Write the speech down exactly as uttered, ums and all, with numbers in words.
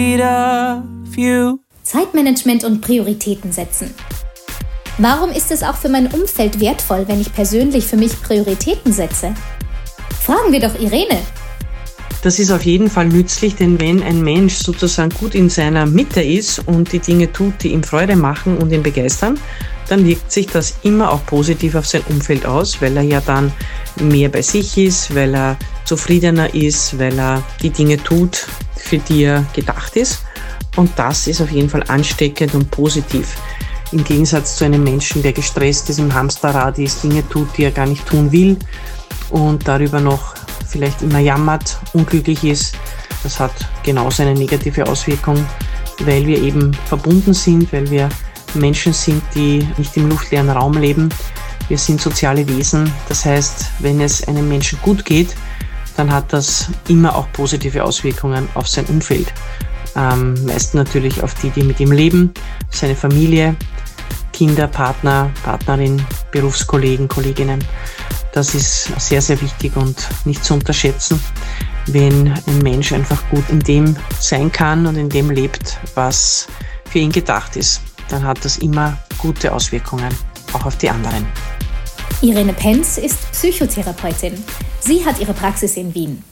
Zeitmanagement und Prioritäten setzen. Warum ist es auch für mein Umfeld wertvoll, wenn ich persönlich für mich Prioritäten setze? Fragen wir doch Irene. Das ist auf jeden Fall nützlich, denn wenn ein Mensch sozusagen gut in seiner Mitte ist und die Dinge tut, die ihm Freude machen und ihn begeistern, dann wirkt sich das immer auch positiv auf sein Umfeld aus, weil er ja dann mehr bei sich ist, weil er zufriedener ist, weil er die Dinge tut, für die er gedacht ist. Und das ist auf jeden Fall ansteckend und positiv. Im Gegensatz zu einem Menschen, der gestresst ist, im Hamsterrad ist, Dinge tut, die er gar nicht tun will und darüber noch vielleicht immer jammert, unglücklich ist. Das hat genauso eine negative Auswirkung, weil wir eben verbunden sind, weil wir Menschen sind, die nicht im luftleeren Raum leben. Wir sind soziale Wesen. Das heißt, wenn es einem Menschen gut geht, dann hat das immer auch positive Auswirkungen auf sein Umfeld. Ähm, meist natürlich auf die, die mit ihm leben, seine Familie, Kinder, Partner, Partnerin, Berufskollegen, Kolleginnen. Das ist sehr, sehr wichtig und nicht zu unterschätzen, wenn ein Mensch einfach gut in dem sein kann und in dem lebt, was für ihn gedacht ist. Dann hat das immer gute Auswirkungen, auch auf die anderen. Irene Penz ist Psychotherapeutin. Sie hat ihre Praxis in Wien.